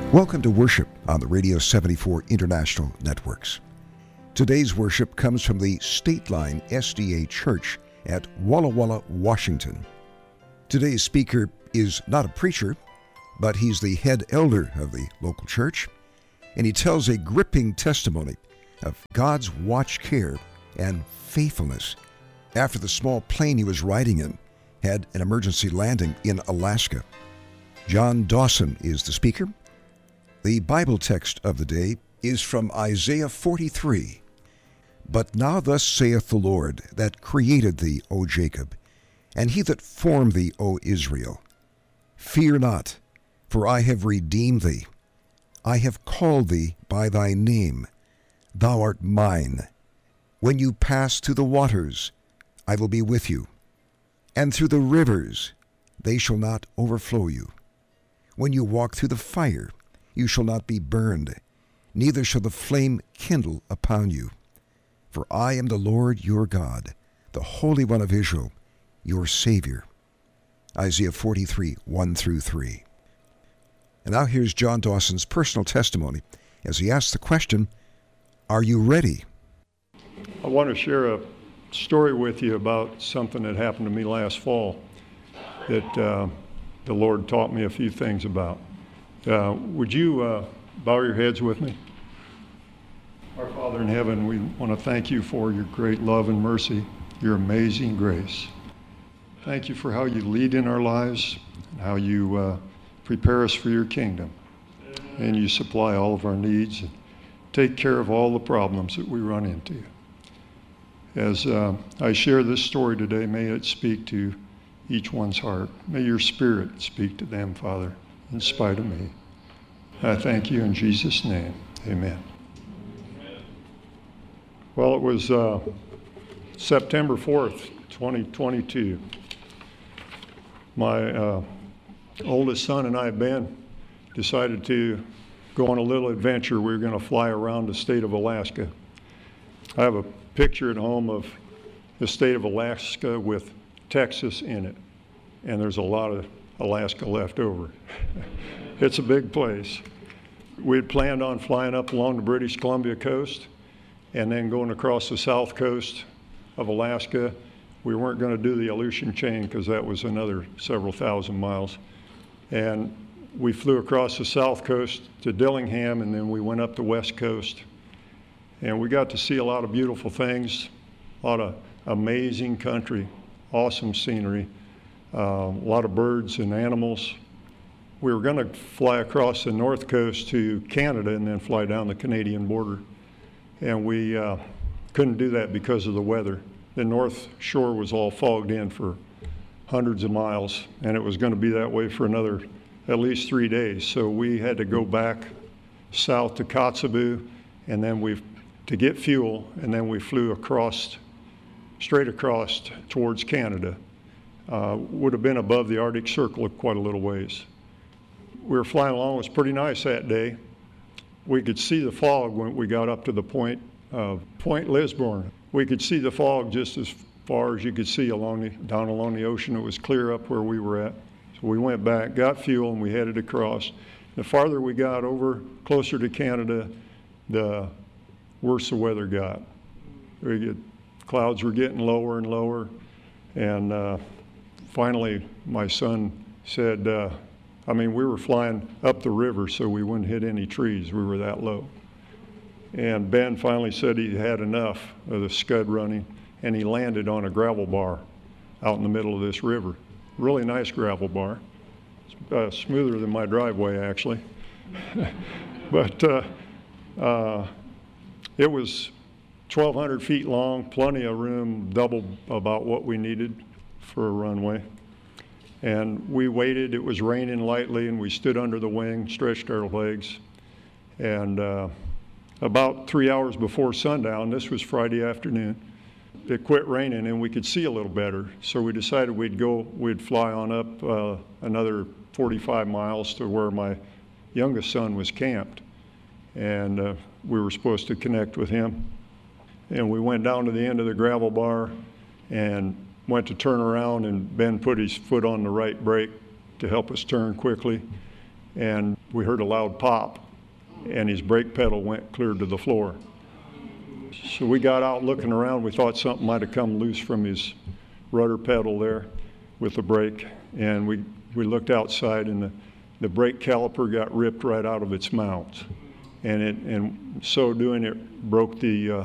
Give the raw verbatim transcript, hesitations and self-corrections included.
Welcome to worship on the Radio seventy-four International Networks. Today's worship comes from the State Line S D A Church at Walla Walla, Washington. Today's speaker is not a preacher, but he's the head elder of the local church, and he tells a gripping testimony of God's watch care and faithfulness after the small plane he was riding in had an emergency landing in Alaska. John Dawson is the speaker. The Bible text of the day is from Isaiah forty-three. But now thus saith the Lord, that created thee, O Jacob, and he that formed thee, O Israel. Fear not, for I have redeemed thee. I have called thee by thy name. Thou art mine. When you pass through the waters, I will be with you. And through the rivers, they shall not overflow you. When you walk through the fire, you shall not be burned, neither shall the flame kindle upon you. For I am the Lord your God, the Holy One of Israel, your Savior. Isaiah forty-three, one through three. And now here's John Dawson's personal testimony as he asks the question, are you ready? I want to share a story with you about something that happened to me last fall that uh, the Lord taught me a few things about. Uh, would you uh, bow your heads with me? Our Father in heaven, we want to thank you for your great love and mercy, your amazing grace. Thank you for how you lead in our lives, and how you uh, prepare us for your kingdom, and you supply all of our needs and take care of all the problems that we run into. As uh, I share this story today, may it speak to each one's heart. May your Spirit speak to them, Father, in spite of me. I thank you in Jesus' name. Amen. Well, it was uh, September fourth, twenty twenty-two. My uh, oldest son and I, Ben, decided to go on a little adventure. We were going to fly around the state of Alaska. I have a picture at home of the state of Alaska with Texas in it, and there's a lot of Alaska left over. It's a big place. We had planned on flying up along the British Columbia coast and then going across the south coast of Alaska. We weren't going to do the Aleutian chain because that was another several thousand miles. And we flew across the south coast to Dillingham, and then we went up the west coast. And we got to see a lot of beautiful things, a lot of amazing country, awesome scenery, uh, a lot of birds and animals. We were going to fly across the north coast to Canada and then fly down the Canadian border. And we uh, couldn't do that because of the weather. The north shore was all fogged in for hundreds of miles, and it was going to be that way for another at least three days. So we had to go back south to Kotzebue, and then we to get fuel, and then we flew across, straight across towards Canada. Uh, would have been above the Arctic Circle quite a little ways. We were flying along. It was pretty nice that day. We could see the fog when we got up to the point of Point Lisburne. We could see the fog just as far as you could see along the, down along the ocean. It was clear up where we were at. So we went back, got fuel, and we headed across. The farther we got over, closer to Canada, the worse the weather got. We get, clouds were getting lower and lower, and uh, finally my son said, uh, I mean, we were flying up the river so we wouldn't hit any trees. We were that low. And Ben finally said he had enough of the scud running, and he landed on a gravel bar out in the middle of this river. Really nice gravel bar. It's uh, smoother than my driveway, actually. But uh, uh, it was twelve hundred feet long, plenty of room, double about what we needed for a runway. And we waited. It was raining lightly, and we stood under the wing, stretched our legs. And uh, about three hours before sundown, this was Friday afternoon, it quit raining, and we could see a little better. So we decided we'd go, we'd fly on up uh, another forty-five miles to where my youngest son was camped. And uh, we were supposed to connect with him. And we went down to the end of the gravel bar and went to turn around, and Ben put his foot on the right brake to help us turn quickly. and we heard a loud pop, and his brake pedal went clear to the floor. So we got out looking around. We thought something might have come loose from his rudder pedal there with the brake, and we, we looked outside, and the, the brake caliper got ripped right out of its mount. And it, and so doing, it broke the uh,